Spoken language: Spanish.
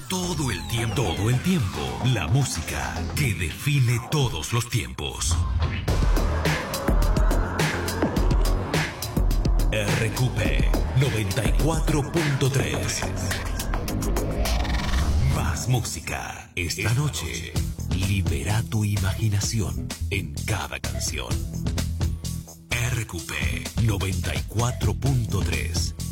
todo el tiempo. Todo el tiempo. La música que define todos los tiempos. RQP 94.3. Más música. Esta noche, libera tu imaginación en cada canción. RQP 94.3.